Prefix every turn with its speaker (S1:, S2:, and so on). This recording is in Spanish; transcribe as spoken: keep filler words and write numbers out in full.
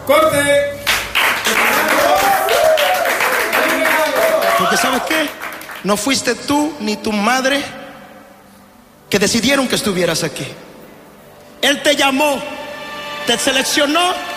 S1: ¡Corte!
S2: Porque ¿sabes qué? No fuiste tú ni tu madre que decidieron que estuvieras aquí. Él te llamó, te seleccionó